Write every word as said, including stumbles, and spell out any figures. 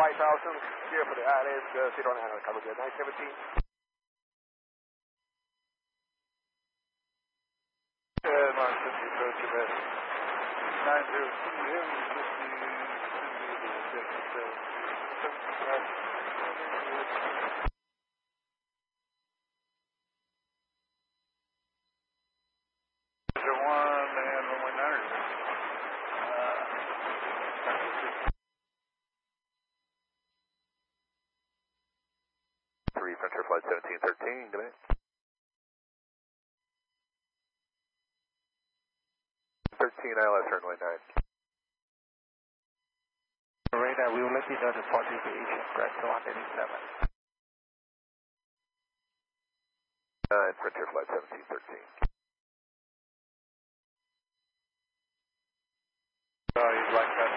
five thousand, clear for the Alice, uh, zero nine, cover good, nine seventeen. Uh, nine fifty, approach your best. nine zero two, heavy, fifty, one and runway niner. Three Frontier Flight seventeen thirteen, come in. thirteen I L S runway nine. Radar, we will let you know the departure deviation, correct, one eighty-seven. Nine Frontier Flight seventeen thirteen. Oh, you'd like that